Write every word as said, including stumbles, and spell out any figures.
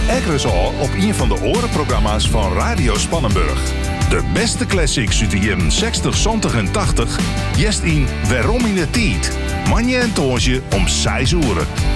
Ekkeres al op een van de orenprogramma's van Radio Spannenburg. De beste classics uit de jaren zestig, zeventig en tachtig. Jest in Waarom in de Tijd. Manje en Toosje om zes uur.